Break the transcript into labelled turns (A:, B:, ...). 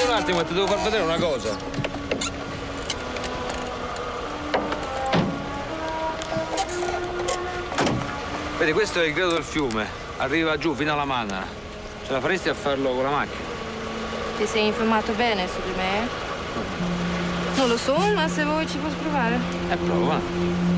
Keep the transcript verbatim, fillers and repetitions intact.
A: un attimo, ti devo far vedere una cosa. Vedi, questo è il grado del fiume. Arriva giù fino alla Mana. Ce la faresti a farlo con la macchina?
B: Ti sei informato bene su di me? Non lo so, ma se vuoi ci posso provare.
A: Eh, prova.